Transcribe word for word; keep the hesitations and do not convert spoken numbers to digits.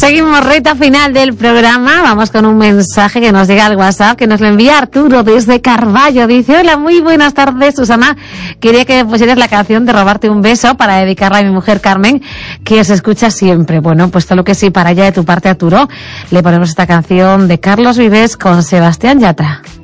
Seguimos, recta final del programa. Vamos con un mensaje que nos llega al WhatsApp, que nos lo envía Arturo desde Carballo. Dice: hola, muy buenas tardes, Susana. Quería que pusieras la canción de Robarte un beso para dedicarla a mi mujer Carmen, que os escucha siempre. Bueno, pues todo lo que sí, para allá de tu parte, Arturo, le ponemos esta canción de Carlos Vives con Sebastián Yatra.